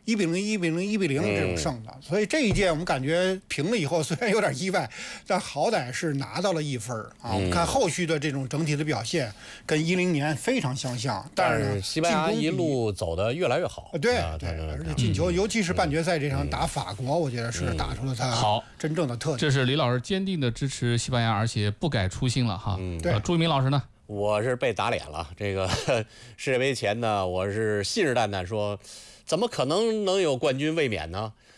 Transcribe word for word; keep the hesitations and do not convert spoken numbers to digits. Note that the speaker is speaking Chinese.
一比零、一比零、一比零这种胜的。嗯、所以这一届我们感觉平了以后，虽然有点意外，但好歹是拿到了一分啊。嗯、我们看后续的这种整体的表现，跟一零年非常相像。但是西班牙一路走得越来越好。 对对，而且进球，尤其是半决赛这场打法国，我觉得是打出了他好真正的特点。 这是李老师坚定的支持西班牙，而且不改初心了哈。 嗯， 对。 朱一鸣老师呢？ 我是被打脸了。这个世界杯前呢，我是信誓旦旦说，怎么可能能有冠军卫冕呢？